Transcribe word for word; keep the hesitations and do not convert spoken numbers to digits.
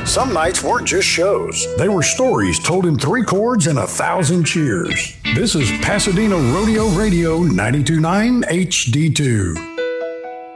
Some nights weren't just shows. They were stories told in three chords and a thousand cheers. This is Pasadena Rodeo Radio ninety-two point nine H D two.